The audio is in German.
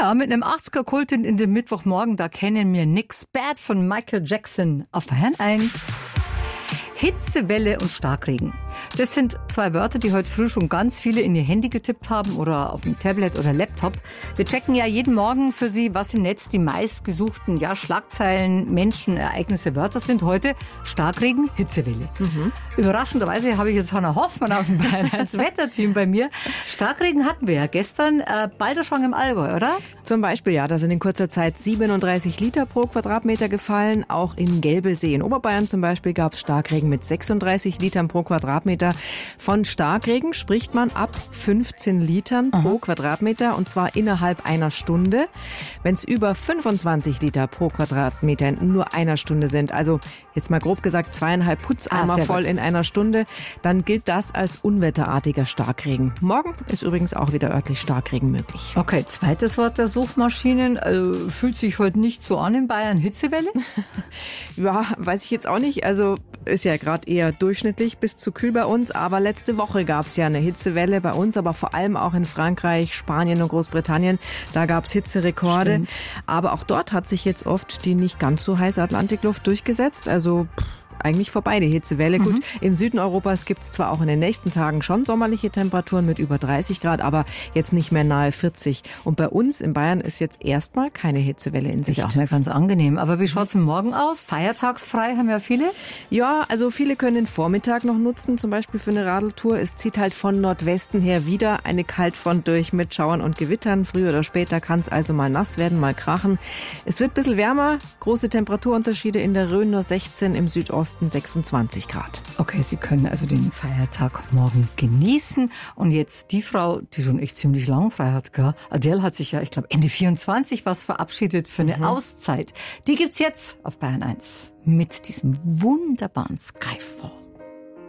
Ja, mit einem 80er-Kult in den Mittwochmorgen, da kennen wir nix Bad von Michael Jackson auf Bayern 1. Hitzewelle und Starkregen. Das sind zwei Wörter, die heute früh schon ganz viele in ihr Handy getippt haben oder auf dem Tablet oder Laptop. Wir checken ja jeden Morgen für Sie, was im Netz die meistgesuchten Schlagzeilen, Menschen, Ereignisse, Wörter sind. Heute Starkregen, Hitzewelle. Überraschenderweise habe ich jetzt Hannah Hoffmann aus dem Bayern 1 Wetterteam bei mir. Starkregen hatten wir ja gestern, Balderschwang im Allgäu, oder? Zum Beispiel, ja, da sind in kurzer Zeit 37 Liter pro Quadratmeter gefallen. Auch in Gelbelsee in Oberbayern zum Beispiel gab es Starkregen mit 36 Litern pro Quadratmeter. Von Starkregen spricht man ab 15 Litern pro Quadratmeter und zwar innerhalb einer Stunde. Wenn es über 25 Liter pro Quadratmeter in nur einer Stunde sind, also jetzt mal grob gesagt 2,5 Putzeimer voll in einer Stunde, dann gilt das als unwetterartiger Starkregen. Morgen ist übrigens auch wieder örtlich Starkregen möglich. Okay, zweites Wort der Suchmaschinen. Fühlt sich heute nicht so an in Bayern. Hitzewelle? Ja, weiß ich jetzt auch nicht. Also ist ja gerade eher durchschnittlich bis zu kühl bei uns. Aber letzte Woche gab es ja eine Hitzewelle bei uns, aber vor allem auch in Frankreich, Spanien und Großbritannien. Da gab es Hitzerekorde. Stimmt. Aber auch dort hat sich jetzt oft die nicht ganz so heiße Atlantikluft durchgesetzt. Also eigentlich vorbei, die Hitzewelle. Gut, im Süden Europas gibt es zwar auch in den nächsten Tagen schon sommerliche Temperaturen mit über 30 Grad, aber jetzt nicht mehr nahe 40. Und bei uns in Bayern ist jetzt erstmal keine Hitzewelle in Sicht. Ist auch nicht ganz angenehm. Aber wie schaut's morgen aus? Feiertagsfrei haben ja viele? Ja, also viele können den Vormittag noch nutzen, zum Beispiel für eine Radeltour. Es zieht halt von Nordwesten her wieder eine Kaltfront durch mit Schauern und Gewittern. Früher oder später kann es also mal nass werden, mal krachen. Es wird ein bisschen wärmer, große Temperaturunterschiede in der Rhön, nur 16, im Südosten 26 Grad. Okay, Sie können also den Feiertag morgen genießen. Und jetzt die Frau, die schon echt ziemlich lang frei hat, gell? Adele hat sich ja, ich glaube, Ende 24 was verabschiedet für eine Auszeit. Die gibt's jetzt auf Bayern 1 mit diesem wunderbaren Skyfall.